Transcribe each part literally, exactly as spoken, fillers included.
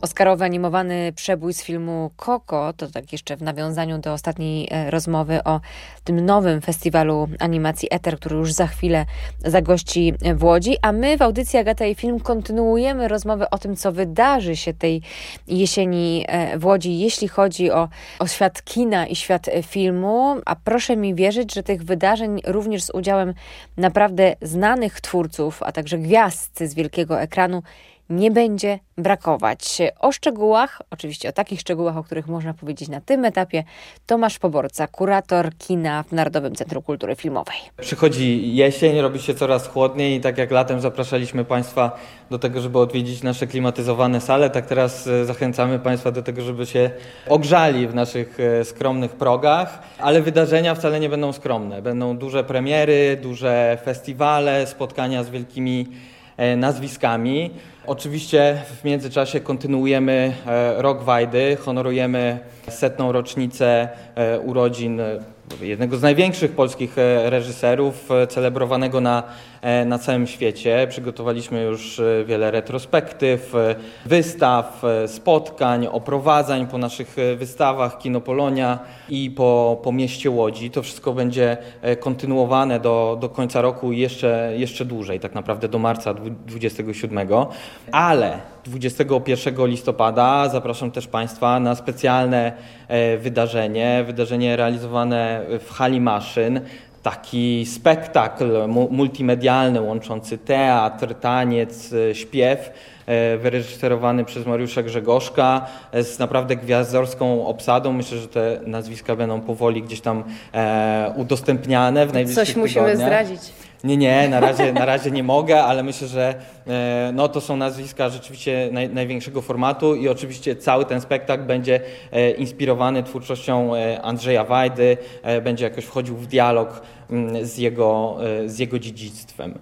Oscarowy animowany przebój z filmu Coco, to tak jeszcze w nawiązaniu do ostatniej rozmowy o tym nowym festiwalu animacji Eter, który już za chwilę zagości w Łodzi, a my w audycji Agata i Film kontynuujemy rozmowę o tym, co wydarzy się tej jesieni w Łodzi, jeśli chodzi o, o świat kina i świat filmu, a proszę mi wierzyć, że tych wydarzeń również z udziałem naprawdę znanych twórców, a także gwiazd z wielkiego ekranu nie będzie brakować. O szczegółach, oczywiście o takich szczegółach, o których można powiedzieć na tym etapie, Tomasz Poborca, kurator kina w Narodowym Centrum Kultury Filmowej. Przychodzi jesień, robi się coraz chłodniej i tak jak latem zapraszaliśmy Państwa do tego, żeby odwiedzić nasze klimatyzowane sale, tak teraz zachęcamy Państwa do tego, żeby się ogrzali w naszych skromnych progach, ale wydarzenia wcale nie będą skromne. Będą duże premiery, duże festiwale, spotkania z wielkimi nazwiskami. Oczywiście w międzyczasie kontynuujemy Rok Wajdy, honorujemy setną rocznicę urodzin jednego z największych polskich reżyserów, celebrowanego na, na całym świecie. Przygotowaliśmy już wiele retrospektyw, wystaw, spotkań, oprowadzań po naszych wystawach Kino Polonia i po, po mieście Łodzi. To wszystko będzie kontynuowane do, do końca roku i jeszcze, jeszcze dłużej, tak naprawdę do marca dwudziestego siódmego. Ale dwudziestego pierwszego listopada zapraszam też Państwa na specjalne wydarzenie, wydarzenie realizowane w hali maszyn. Taki spektakl multimedialny łączący teatr, taniec, śpiew, wyreżyserowany przez Mariusza Grzegorzka z naprawdę gwiazdorską obsadą. Myślę, że te nazwiska będą powoli gdzieś tam e, udostępniane w najbliższych Coś musimy tygodniach. zdradzić. Nie, nie, na razie, na razie nie mogę, ale myślę, że e, no, to są nazwiska rzeczywiście naj, największego formatu i oczywiście cały ten spektakl będzie e, inspirowany twórczością e, Andrzeja Wajdy, e, będzie jakoś wchodził w dialog m, z, jego, e, z jego dziedzictwem.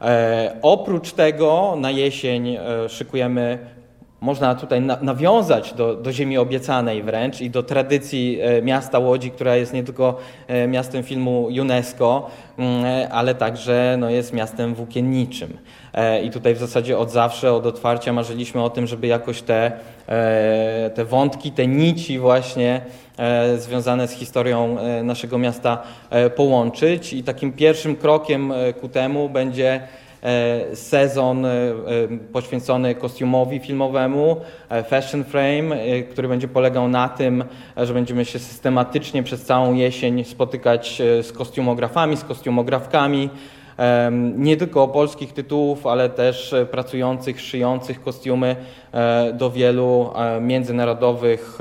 E, oprócz tego na jesień e, szykujemy, można tutaj na, nawiązać do, do ziemi obiecanej wręcz i do tradycji e, miasta Łodzi, która jest nie tylko e, miastem filmu UNESCO, m, ale także no, jest miastem włókienniczym. E, I tutaj w zasadzie od zawsze, od otwarcia marzyliśmy o tym, żeby jakoś te, e, te wątki, te nici właśnie e, związane z historią e, naszego miasta e, połączyć. I takim pierwszym krokiem e, ku temu będzie sezon poświęcony kostiumowi filmowemu, Fashion Frame, który będzie polegał na tym, że będziemy się systematycznie przez całą jesień spotykać z kostiumografami, z kostiumografkami, nie tylko polskich tytułów, ale też pracujących, szyjących kostiumy do wielu międzynarodowych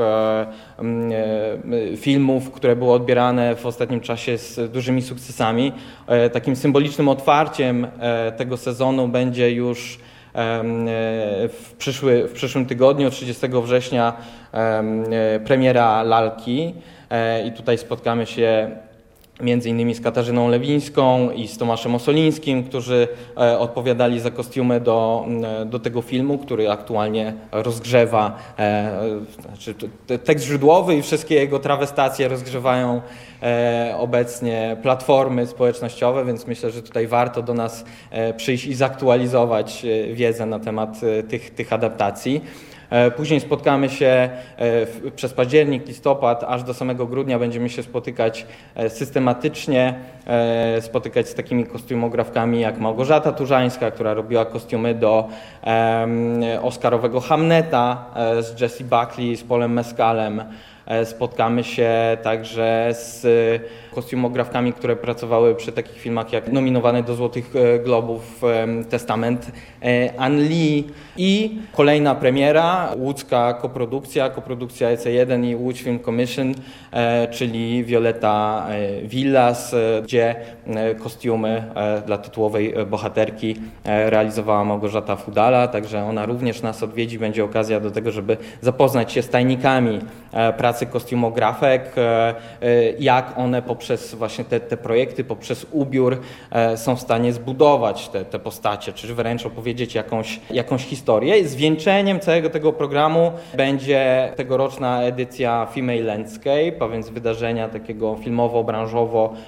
filmów, które były odbierane w ostatnim czasie z dużymi sukcesami. Takim symbolicznym otwarciem tego sezonu będzie już w, przyszły, w przyszłym tygodniu, trzydziestego września, premiera Lalki i tutaj spotkamy się między innymi z Katarzyną Lewińską i z Tomaszem Osolińskim, którzy e, odpowiadali za kostiumy do, do tego filmu, który aktualnie rozgrzewa, e, znaczy tekst źródłowy i wszystkie jego trawestacje rozgrzewają e, obecnie platformy społecznościowe, więc myślę, że tutaj warto do nas e, przyjść i zaktualizować e, wiedzę na temat e, tych, tych adaptacji. Później spotkamy się przez październik, listopad, aż do samego grudnia będziemy się spotykać systematycznie, spotykać z takimi kostiumografkami jak Małgorzata Turzańska, która robiła kostiumy do Oscarowego Hamneta z Jessie Buckley, z Paulem Mescalem. Spotkamy się także z kostiumografkami, które pracowały przy takich filmach jak nominowany do Złotych Globów Testament Ann Lee i kolejna premiera, łódzka koprodukcja, koprodukcja E C jeden i Łódź Film Commission, czyli Violeta Villas, gdzie kostiumy dla tytułowej bohaterki realizowała Małgorzata Fudala, także ona również nas odwiedzi, będzie okazja do tego, żeby zapoznać się z tajnikami pracy kostiumografek, jak one poprzez właśnie te, te projekty, poprzez ubiór są w stanie zbudować te, te postacie, czy wręcz opowiedzieć jakąś, jakąś historię. Zwieńczeniem całego tego programu będzie tegoroczna edycja Female Landscape, a więc wydarzenia takiego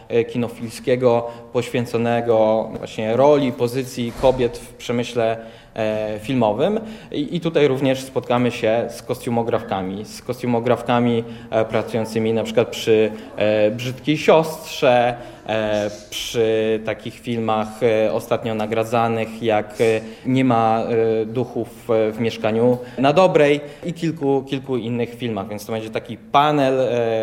filmowo-branżowo-kinofilskiego poświęconego właśnie roli, pozycji kobiet w przemyśle filmowym. I tutaj również spotkamy się z kostiumografkami, z kostiumografkami pracującymi na przykład przy Brzydkiej siostrze, przy takich filmach ostatnio nagradzanych jak Nie ma duchów w mieszkaniu na Dobrej i kilku, kilku innych filmach, więc to będzie taki panel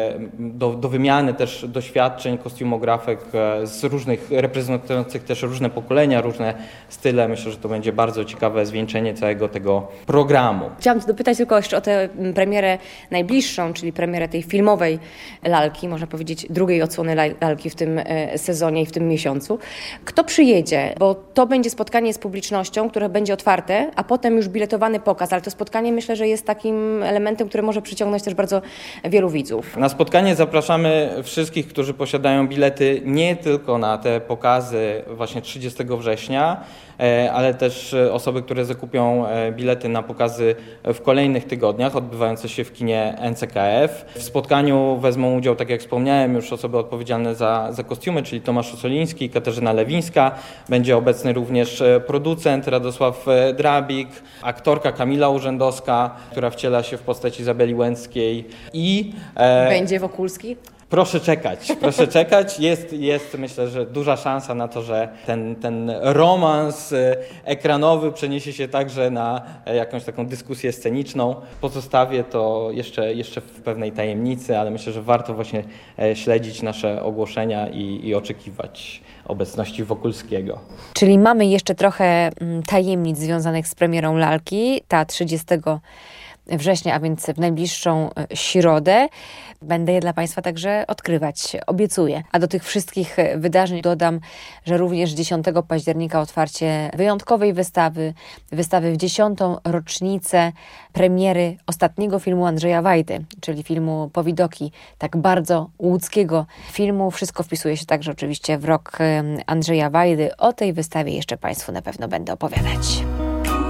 do, do wymiany też doświadczeń kostiumografek z różnych, reprezentujących też różne pokolenia, różne style. Myślę, że to będzie bardzo ciekawe zwieńczenie całego tego programu. Chciałam Cię dopytać tylko jeszcze o tę premierę najbliższą, czyli premierę tej filmowej lalki, można powiedzieć drugiej odsłony lalki w tym sezonie i w tym miesiącu. Kto przyjedzie? Bo to będzie spotkanie z publicznością, które będzie otwarte, a potem już biletowany pokaz, ale to spotkanie myślę, że jest takim elementem, który może przyciągnąć też bardzo wielu widzów. Na spotkanie zapraszamy wszystkich, którzy posiadają bilety nie tylko na te pokazy właśnie trzydziestego września, ale też osoby, które zakupią bilety na pokazy w kolejnych tygodniach odbywające się w kinie N C K F. W spotkaniu wezmą udział, tak jak wspomniałem, już osoby odpowiedzialne za, za kostiumy, czyli Tomasz Osoliński, Katarzyna Lewińska. Będzie obecny również producent Radosław Drabik, aktorka Kamila Urzędowska, która wciela się w postać Izabeli Łęckiej i... E... Będzie Wokulski? Proszę czekać, proszę czekać. Jest, jest myślę, że duża szansa na to, że ten, ten romans ekranowy przeniesie się także na jakąś taką dyskusję sceniczną. Pozostawię to jeszcze, jeszcze w pewnej tajemnicy, ale myślę, że warto właśnie śledzić nasze ogłoszenia i, i oczekiwać obecności Wokulskiego. Czyli mamy jeszcze trochę tajemnic związanych z premierą lalki, ta trzydziestego września, a więc w najbliższą środę. Będę je dla Państwa także odkrywać, obiecuję. A do tych wszystkich wydarzeń dodam, że również dziesiątego października otwarcie wyjątkowej wystawy, wystawy w dziesiątą rocznicę premiery ostatniego filmu Andrzeja Wajdy, czyli filmu Powidoki, tak bardzo łódzkiego filmu. Wszystko wpisuje się także oczywiście w rok Andrzeja Wajdy. O tej wystawie jeszcze Państwu na pewno będę opowiadać.